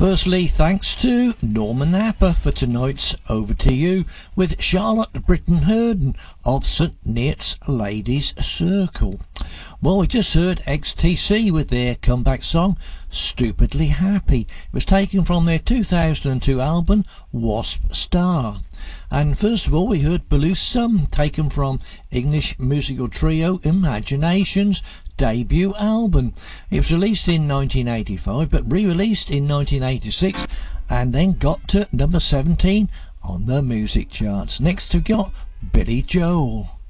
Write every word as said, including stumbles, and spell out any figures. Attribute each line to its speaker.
Speaker 1: Firstly, thanks to Norman Napper for tonight's Over to You with Charlotte Britton Hurden of St Neots Ladies Circle. Well, we just heard X T C with their comeback song Stupidly Happy. It was taken from their two thousand two album Wasp Star. And first of all, we heard Belusum, taken from English musical trio Imagination's debut album. It was released in nineteen eighty-five but re-released in nineteen eighty-six and then got to number seventeen on the music charts. Next we got Billy Joel.